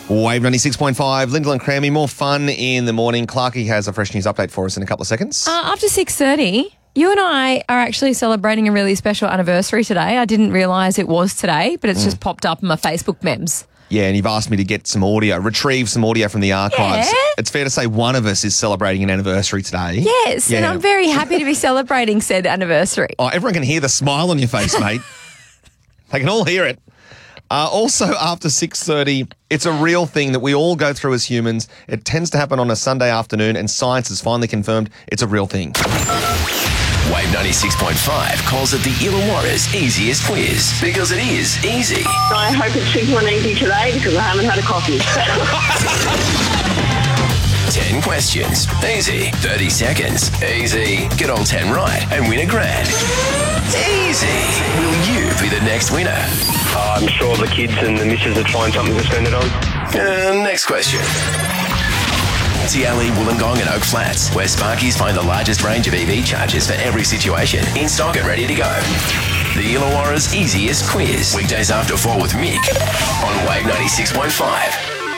Wave 96.5, Lyndall and Crammy. More fun in the morning. Clarkie has a fresh news update for us in a couple of seconds. After 6:30, you and I are actually celebrating a really special anniversary today. I didn't realise it was today, but it's just popped up in my Facebook memes. Yeah, and you've asked me to get some audio, retrieve some audio from the archives. Yeah. It's fair to say one of us is celebrating an anniversary today. Yes, and I'm very happy to be celebrating said anniversary. Oh, everyone can hear the smile on your face, mate. They can all hear it. Also, after 6:30, it's a real thing that we all go through as humans. It tends to happen on a Sunday afternoon, and science has finally confirmed it's a real thing. Wave 96.5 calls it the Illawarra's easiest quiz because it is easy. I hope it's simple and easy today because I haven't had a coffee. 10 questions. Easy. 30 seconds. Easy. Get all 10 right and win $1,000. Easy. Will you be the next winner? I'm sure the kids and the missus would find something to spend it on. Next question. TLE, Wollongong and Oak Flats, where Sparkies find the largest range of EV chargers for every situation, in stock and ready to go. The Illawarra's easiest quiz. Weekdays after 4 with Mick on Wave 96.5.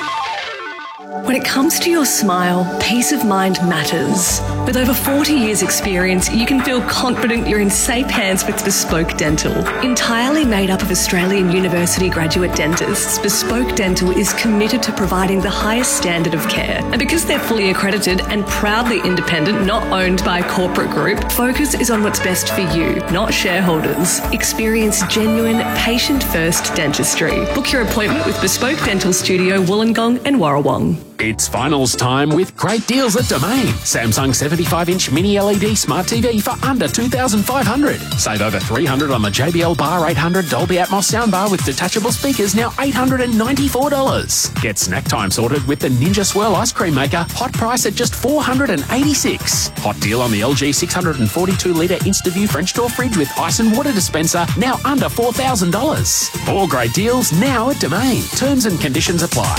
When it comes to your smile, peace of mind matters. With over 40 years' experience, you can feel confident you're in safe hands with Bespoke Dental. Entirely made up of Australian University graduate dentists, Bespoke Dental is committed to providing the highest standard of care. And because they're fully accredited and proudly independent, not owned by a corporate group, focus is on what's best for you, not shareholders. Experience genuine, patient-first dentistry. Book your appointment with Bespoke Dental Studio, Wollongong and Warrawong. It's finals time with great deals at Domain. Samsung 75-inch mini LED smart TV for under $2,500. Save over $300 on the JBL Bar 800 Dolby Atmos soundbar with detachable speakers, now $894. Get snack time sorted with the Ninja Swirl ice cream maker, hot price at just $486. Hot deal on the LG 642-litre InstaView French door fridge with ice and water dispenser, now under $4,000. All great deals now at Domain. Terms and conditions apply.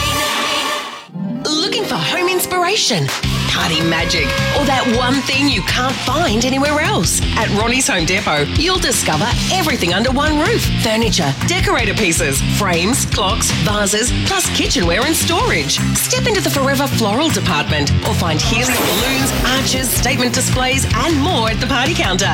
Looking for home inspiration, party magic, or that one thing you can't find anywhere else? At Ronnie's Home Depot, you'll discover everything under one roof. Furniture, decorator pieces, frames, clocks, vases, plus kitchenware and storage. Step into the Forever Floral department or find helium balloons, arches, statement displays and more at the party counter.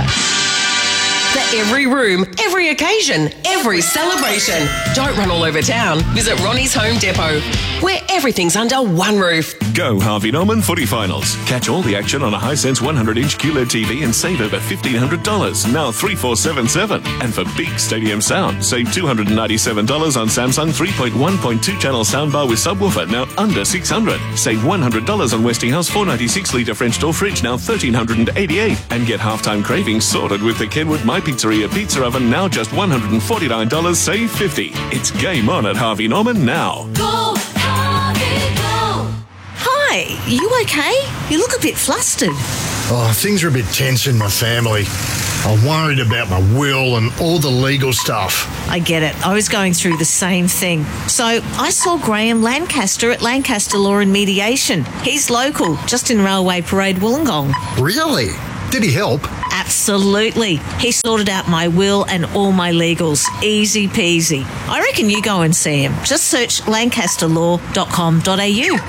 For every room, every occasion, every celebration. Don't run all over town. Visit Ronnie's Home Depot, where everything's under one roof. Go Harvey Norman Footy Finals. Catch all the action on a Hisense 100-inch QLED TV and save over $1,500, now $3,477. And for big stadium sound, save $297 on Samsung 3.1.2 channel soundbar with subwoofer, now under $600. Save $100 on Westinghouse 496-litre French door fridge, now $1,388. And get halftime cravings sorted with the Kenwood My Pizzeria pizza oven, now just $149, save $50. It's game on at Harvey Norman now. Go, Harvey, go. Hi, you okay? You look a bit flustered. Oh, things are a bit tense in my family. I'm worried about my will and all the legal stuff. I get it. I was going through the same thing. So I saw Graham Lancaster at Lancaster Law and Mediation. He's local, just in Railway Parade, Wollongong. Really? Did he help? Absolutely. He sorted out my will and all my legals. Easy peasy. I reckon you go and see him. Just search lancasterlaw.com.au.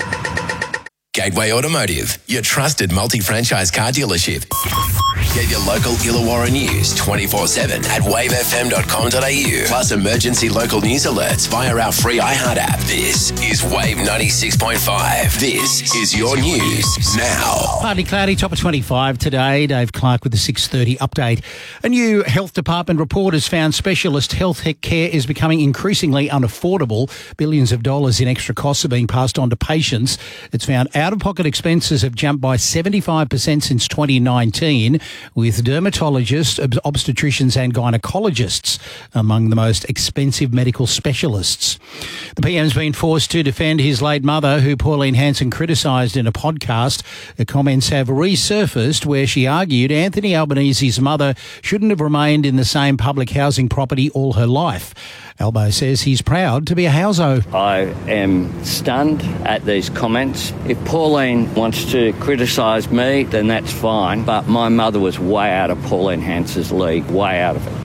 Gateway Automotive, your trusted multi-franchise car dealership. Get your local Illawarra news 24/7 at wavefm.com.au. Plus emergency local news alerts via our free iHeart app. This is Wave 96.5. This is your news now. Partly cloudy, top of 25 today. Dave Clark with the 6:30 update. A new Health Department report has found specialist health care is becoming increasingly unaffordable. Billions of dollars in extra costs are being passed on to patients. It's found out-of-pocket expenses have jumped by 75% since 2019. With dermatologists, obstetricians and gynecologists among the most expensive medical specialists. The PM's been forced to defend his late mother, who Pauline Hanson criticised in a podcast. The comments have resurfaced where she argued Anthony Albanese's mother shouldn't have remained in the same public housing property all her life. Albo says he's proud to be a houso. I am stunned at these comments. If Pauline wants to criticise me, then that's fine. But my mother was way out of Pauline Hanson's league, way out of it.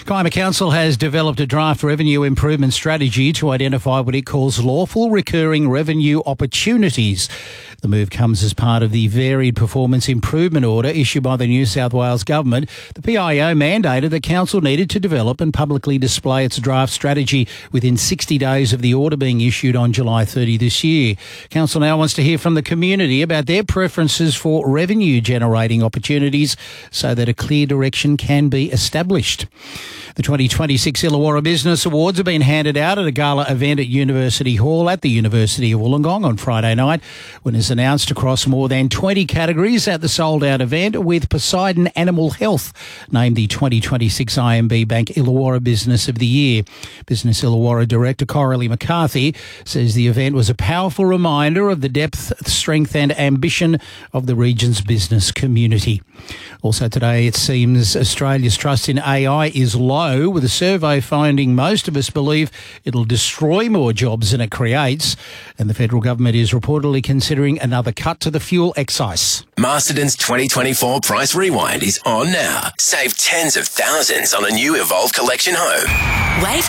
Kiama Council has developed a draft revenue improvement strategy to identify what it calls lawful recurring revenue opportunities. The move comes as part of the varied performance improvement order issued by the New South Wales government. The PIO mandated the council needed to develop and publicly display its draft strategy within 60 days of the order being issued on July 30 this year. Council now wants to hear from the community about their preferences for revenue generating opportunities so that a clear direction can be established. The 2026 Illawarra Business Awards have been handed out at a gala event at University Hall at the University of Wollongong on Friday night. Winners announced across more than 20 categories at the sold-out event, with Poseidon Animal Health named the 2026 IMB Bank Illawarra Business of the Year. Business Illawarra Director Coralie McCarthy says the event was a powerful reminder of the depth, strength and ambition of the region's business community. Also today, it seems Australia's trust in AI is low, with a survey finding most of us believe it'll destroy more jobs than it creates. And the federal government is reportedly considering another cut to the fuel excise. Masterton's 2024 Price Rewind is on now. Save tens of thousands on a new Evolve Collection home. Wave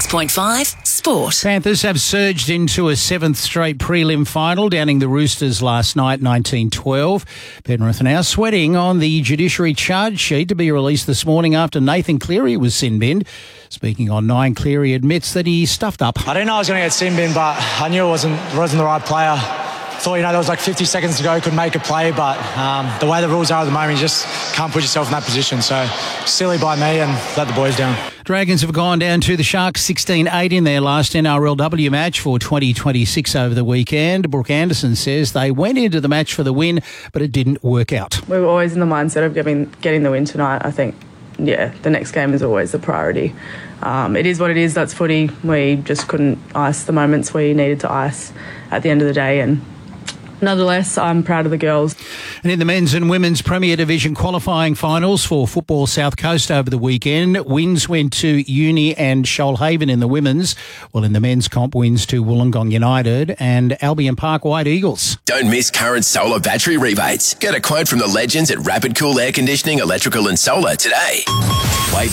96.5 Sport. Panthers have surged into a seventh straight prelim final, downing the Roosters last night, 19-12. Penrith are now sweating on the judiciary charge sheet to be released this morning after Nathan Cleary was sin-binned. Speaking on 9, Cleary admits that he stuffed up. I didn't know I was going to get sin-binned, but I knew it wasn't the right player. Thought, there was like 50 seconds to go, could make a play, but the way the rules are at the moment, you just can't put yourself in that position. So silly by me and let the boys down. Dragons have gone down to the Sharks 16-8 in their last NRLW match for 2026 over the weekend. Brooke Anderson says they went into the match for the win, but it didn't work out. We were always in the mindset of getting the win tonight. I think, the next game is always the priority. It is what it is. That's footy. We just couldn't ice the moments we needed to ice at the end of the day, and nonetheless, I'm proud of the girls. And in the men's and women's Premier Division qualifying finals for Football South Coast over the weekend, wins went to Uni and Shoalhaven in the women's, while in the men's comp, wins to Wollongong United and Albion Park White Eagles. Don't miss current solar battery rebates. Get a quote from the legends at Rapid Cool Air Conditioning, Electrical and Solar today. Wave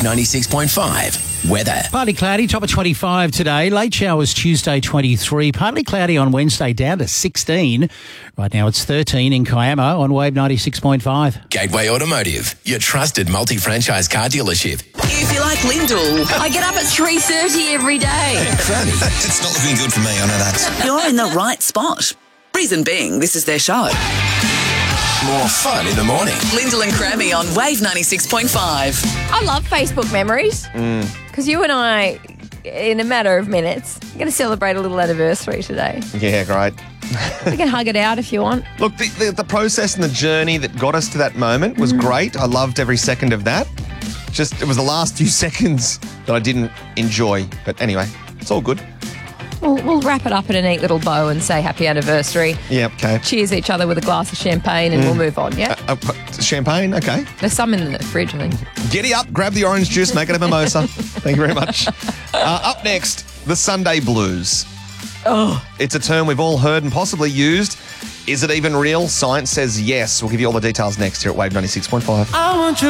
96.5. Weather. Partly cloudy, top of 25 today. Late showers Tuesday, 23. Partly cloudy on Wednesday, down to 16. Right now it's 13 in Kiama on Wave 96.5. Gateway Automotive, your trusted multi-franchise car dealership. If you like Lyndall, I get up at 3:30 every day. It's not looking good for me, I know that. You're in the right spot. Reason being, this is their show. More fun in the morning. Lyndall and Crammy on Wave 96.5. I love Facebook memories because you and I, in a matter of minutes, are going to celebrate a little anniversary today. Yeah, great. We can hug it out if you want. Look, the process and the journey that got us to that moment was great. I loved every second of that. Just, it was the last few seconds that I didn't enjoy. But anyway, it's all good. We'll wrap it up in a neat little bow and say happy anniversary. Yeah, okay. Cheers each other with a glass of champagne and we'll move on, yeah? Champagne, okay. There's some in the fridge, I think. Giddy up, grab the orange juice, make it a mimosa. Thank you very much. Up next, the Sunday Blues. Oh. It's a term we've all heard and possibly used. Is it even real? Science says yes. We'll give you all the details next here at Wave 96.5. I want you